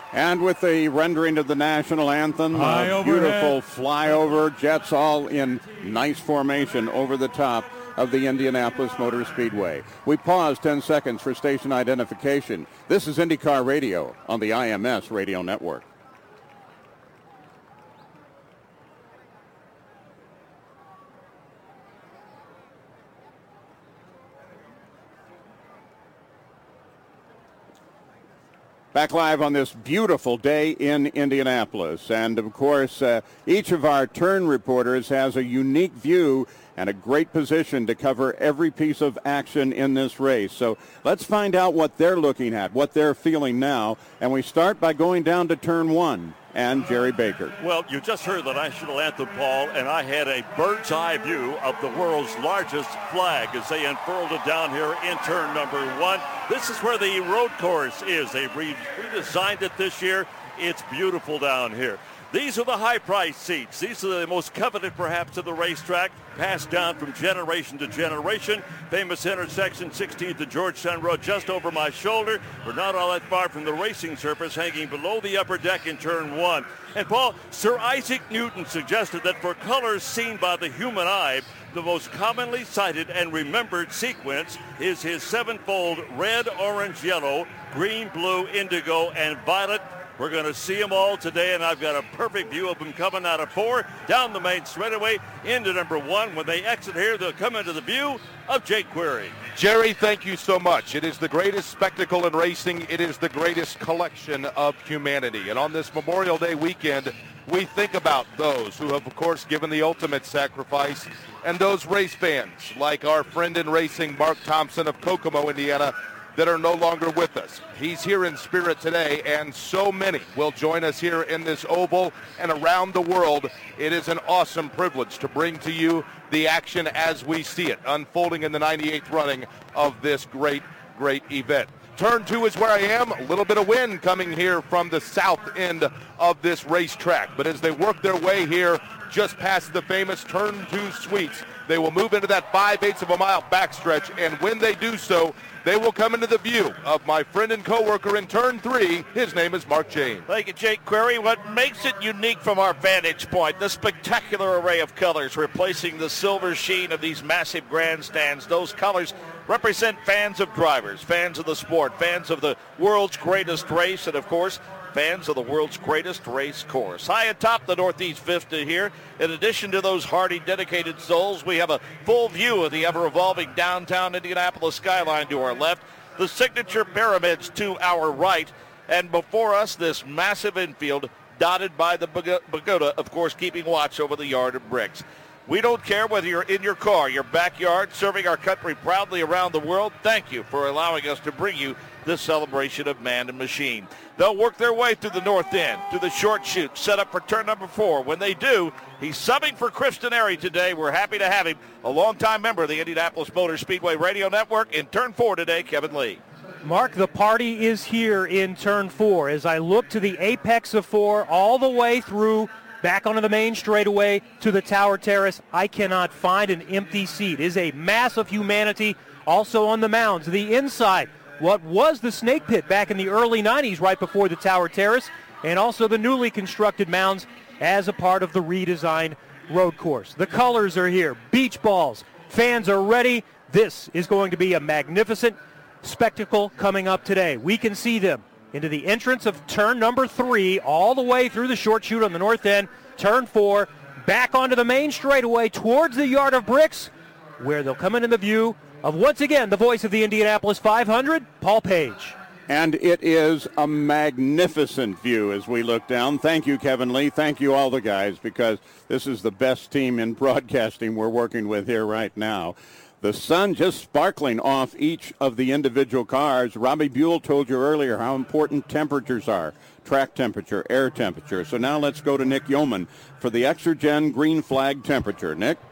And with the rendering of the national anthem, a beautiful flyover, jets all in nice formation over the top of the Indianapolis Motor Speedway. We pause 10 seconds for station identification. This is IndyCar Radio on the IMS Radio Network. Back live on this beautiful day in Indianapolis. And, of course, each of our turn reporters has a unique view and a great position to cover every piece of action in this race. So let's find out what they're looking at, what they're feeling now. And we start by going down to turn one and Jerry Baker. Well, you just heard the national anthem, Paul, and I had a bird's eye view of the world's largest flag as they unfurled it down here in turn number one. This is where the road course is. They redesigned it this year. It's beautiful down here. These are the high-priced seats. These are the most coveted, perhaps, of the racetrack, passed down from generation to generation. Famous intersection, 16th and Georgetown Road, just over my shoulder. We're not all that far from the racing surface, hanging below the upper deck in turn one. And, Paul, Sir Isaac Newton suggested that for colors seen by the human eye, the most commonly cited and remembered sequence is his sevenfold red, orange, yellow, green, blue, indigo, and violet. We're going to see them all today, and I've got a perfect view of them coming out of four, down the main straightaway, into number one. When they exit here, they'll come into the view of Jake Query. Jerry, thank you so much. It is the greatest spectacle in racing. It is the greatest collection of humanity. And on this Memorial Day weekend, we think about those who have, of course, given the ultimate sacrifice, and those race fans, like our friend in racing, Mark Thompson of Kokomo, Indiana, that are no longer with us. He's here in spirit today, and so many will join us here in this oval and around the world. It is an awesome privilege to bring to you the action as we see it unfolding in the 98th running of this great, great event. Turn two is where I am. A little bit of wind coming here from the south end of this racetrack. But as they work their way here just past the famous turn two suites, they will move into that 5/8 of a mile backstretch. And when they do so, they will come into the view of my friend and co-worker in turn three. His name is Mark Jane. Thank you, Jake Query. What makes it unique from our vantage point, the spectacular array of colors replacing the silver sheen of these massive grandstands. Those colors represent fans of drivers, fans of the sport, fans of the world's greatest race, and, of course, fans of the world's greatest race course. High atop the Northeast Vista here, in addition to those hardy, dedicated souls, we have a full view of the ever-evolving downtown Indianapolis skyline to our left, the signature pyramids to our right, and before us, this massive infield dotted by the pagoda, of course, keeping watch over the yard of bricks. We don't care whether you're in your car, your backyard, serving our country proudly around the world. Thank you for allowing us to bring you this celebration of man and machine. They'll work their way through the north end, to the short chute, set up for turn number four. When they do, he's subbing for Christian Airy today. We're happy to have him, a longtime member of the Indianapolis Motor Speedway Radio Network. In turn four today, Kevin Lee. Mark, the party is here in turn four. As I look to the apex of four, all the way through back onto the main straightaway to the Tower Terrace, I cannot find an empty seat. It is a mass of humanity also on the mounds. The inside, what was the snake pit back in the early 90s right before the Tower Terrace, and also the newly constructed mounds as a part of the redesigned road course. The colors are here, beach balls, fans are ready. This is going to be a magnificent spectacle coming up today. We can see them into the entrance of turn number three, all the way through the short chute on the north end, turn four, back onto the main straightaway towards the yard of bricks, where they'll come into the view of, once again, the voice of the Indianapolis 500, Paul Page. And it is a magnificent view as we look down. Thank you, Kevin Lee. Thank you, all the guys, because this is the best team in broadcasting we're working with here right now. The sun just sparkling off each of the individual cars. Robbie Buell told you earlier how important temperatures are, track temperature, air temperature. So now let's go to Nick Yeoman for the Exergen green flag temperature. Nick?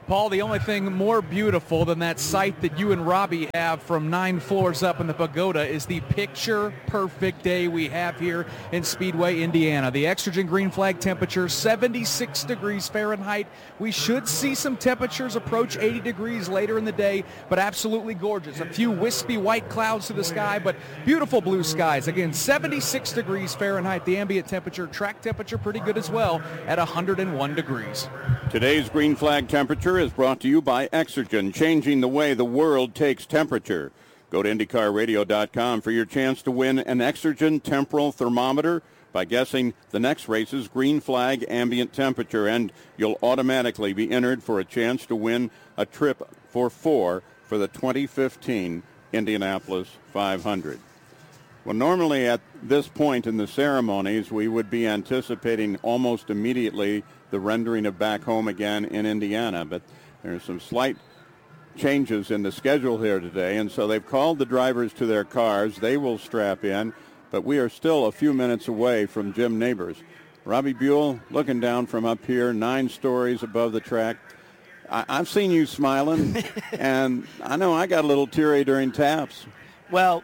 Paul, the only thing more beautiful than that sight that you and Robbie have from 9 floors up in the pagoda is the picture-perfect day we have here in Speedway, Indiana. The Exergen green flag temperature, 76 degrees Fahrenheit. We should see some temperatures approach 80 degrees later in the day, but absolutely gorgeous. A few wispy white clouds to the sky, but beautiful blue skies. Again, 76 degrees Fahrenheit. The ambient temperature, track temperature pretty good as well at 101 degrees. Today's green flag temperature is brought to you by Exergen, changing the way the world takes temperature. Go to IndyCarRadio.com for your chance to win an Exergen temporal thermometer by guessing the next race's green flag ambient temperature, and you'll automatically be entered for a chance to win a trip for 4 for the 2015 Indianapolis 500. Well, normally at this point in the ceremonies, we would be anticipating almost immediately the rendering of Back Home Again in Indiana, but there's some slight changes in the schedule here today, and so they've called the drivers to their cars. They will strap in, but we are still a few minutes away from Jim Neighbors. Robbie Buell looking down from up here, 9 stories above the track. I've seen you smiling, and I know I got a little teary during taps. Well,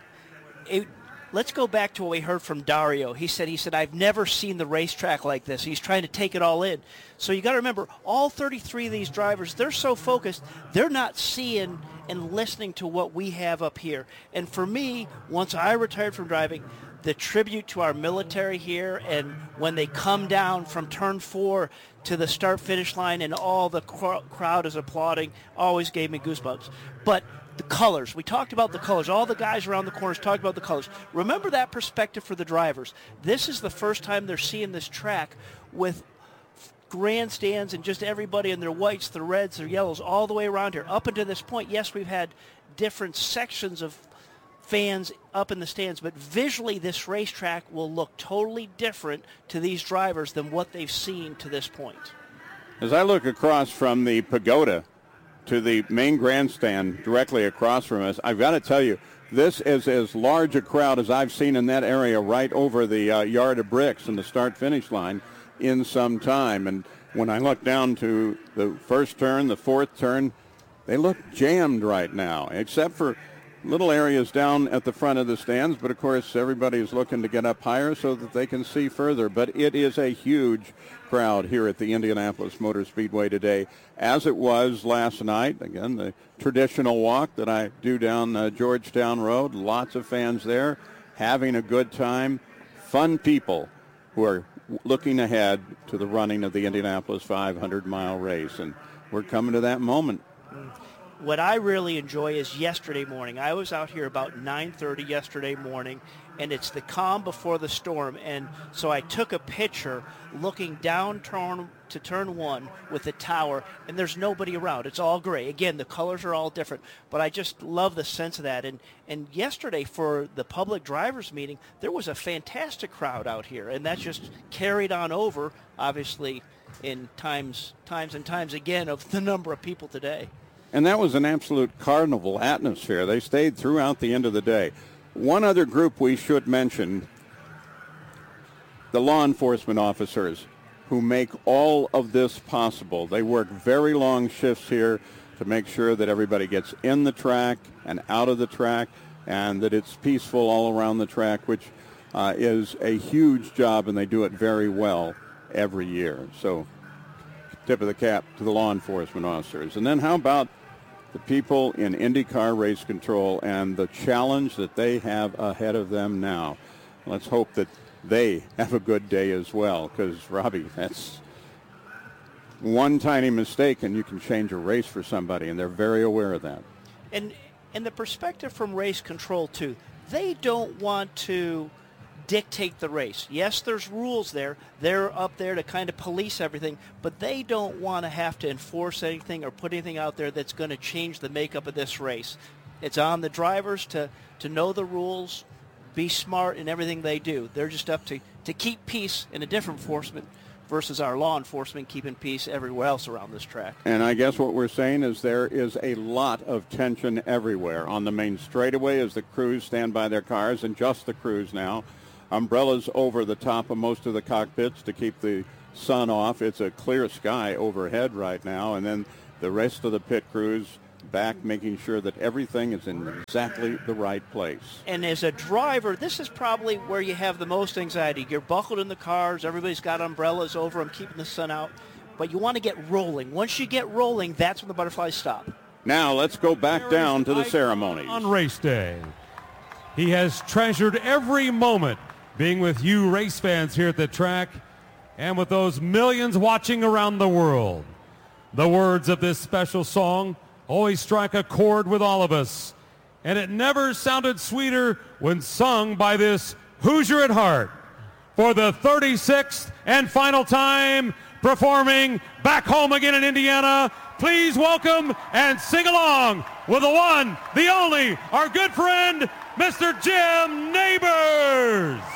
let's go back to what we heard from Dario. He said, I've never seen the racetrack like this. He's trying to take it all in. So you got to remember, all 33 of these drivers, they're so focused, they're not seeing and listening to what we have up here. And for me, once I retired from driving, the tribute to our military here, and when they come down from turn 4 to the start-finish line and all the crowd is applauding, always gave me goosebumps. But the colors, we talked about the colors. All the guys around the corners talked about the colors. Remember that perspective for the drivers. This is the first time they're seeing this track with grandstands and just everybody in their whites, their reds, their yellows, all the way around here. Up until this point, yes, we've had different sections of fans up in the stands, but visually this racetrack will look totally different to these drivers than what they've seen to this point. As I look across from the pagoda to the main grandstand directly across from us, I've got to tell you, this is as large a crowd as I've seen in that area right over the yard of bricks and the start-finish line in some time. And when I look down to the first turn, the fourth turn, they look jammed right now, except for little areas down at the front of the stands. But, of course, everybody is looking to get up higher so that they can see further. But it is a huge crowd here at the Indianapolis Motor Speedway today, as it was last night. Again, the traditional walk that I do down Georgetown Road. Lots of fans there having a good time. Fun people who are looking ahead to the running of the Indianapolis 500-mile race. And we're coming to that moment. What I really enjoy is yesterday morning. I was out here about 9:30 yesterday morning, and it's the calm before the storm. And so I took a picture looking down to turn 1 with the tower, and there's nobody around. It's all gray. Again, the colors are all different, but I just love the sense of that. And yesterday for the public drivers meeting, there was a fantastic crowd out here, and that just carried on over, obviously, in times and times again of the number of people today. And that was an absolute carnival atmosphere. They stayed throughout the end of the day. One other group we should mention, the law enforcement officers who make all of this possible. They work very long shifts here to make sure that everybody gets in the track and out of the track and that it's peaceful all around the track, which is a huge job, and they do it very well every year. So tip of the cap to the law enforcement officers. And then how about the people in IndyCar Race Control and the challenge that they have ahead of them now? Let's hope that they have a good day as well, because, Robbie, that's one tiny mistake and you can change a race for somebody, and they're very aware of that. And the perspective from Race Control, too, they don't want to dictate the race. Yes, there's rules there. They're up there to kind of police everything, but they don't want to have to enforce anything or put anything out there that's going to change the makeup of this race. It's on the drivers to know the rules, be smart in everything they do. They're just up to keep peace in a different enforcement versus our law enforcement keeping peace everywhere else around this track. And I guess what we're saying is there is a lot of tension everywhere. On the main straightaway as the crews stand by their cars, and just the crews now. Umbrellas over the top of most of the cockpits to keep the sun off. It's a clear sky overhead right now. And then the rest of the pit crews back, making sure that everything is in exactly the right place. And as a driver, this is probably where you have the most anxiety. You're buckled in the cars. Everybody's got umbrellas over them, keeping the sun out. But you want to get rolling. Once you get rolling, that's when the butterflies stop. Now let's go back down to the ceremonies. On race day, he has treasured every moment being with you race fans here at the track and with those millions watching around the world. The words of this special song always strike a chord with all of us, and it never sounded sweeter when sung by this Hoosier at heart. For the 36th and final time, performing back home again in Indiana, please welcome and sing along with the one, the only, our good friend, Mr. Jim Nabors.